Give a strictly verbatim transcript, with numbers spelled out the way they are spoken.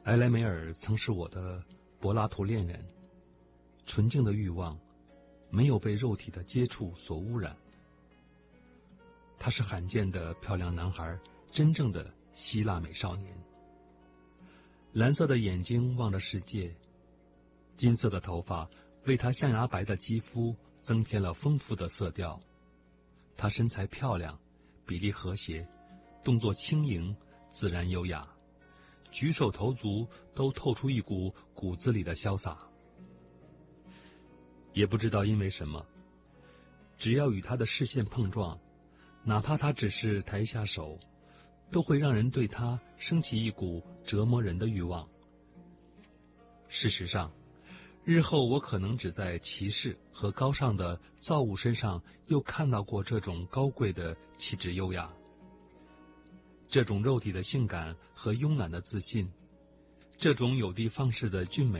埃莱梅尔曾是我的柏拉图恋人，纯净的欲望没有被肉体的接触所污染。他是罕见的漂亮男孩，真正的希腊美少年。蓝色的眼睛望着世界，金色的头发为他象牙白的肌肤增添了丰富的色调。他身材漂亮，比例和谐，动作轻盈，自然优雅，举手投足都透出一股骨子里的潇洒。也不知道因为什么，只要与他的视线碰撞，哪怕他只是抬下手，都会让人对他升起一股折磨人的欲望。事实上，日后我可能只在骑士和高尚的造物身上又看到过这种高贵的气质优雅，这种肉体的性感和慵懒的自信，这种有的放矢的俊美